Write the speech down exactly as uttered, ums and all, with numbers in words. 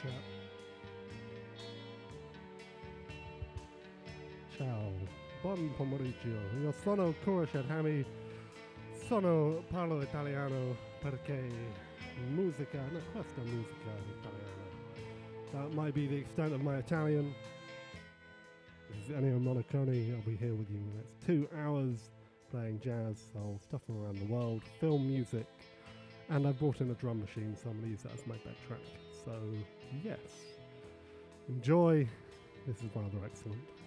chat. Ciao, buon pomeriggio. Io sono Kurashad Hami, sono parlo italiano perché musica, no, questa musica italiana. That might be the extent of my Italian. This is Ennio Morricone. I'll be here with you in the next two hours playing jazz, soul, stuff from around the world, film music, and I brought in a drum machine, so I'm going to use that as my backtrack. So, yes, enjoy. This is rather excellent.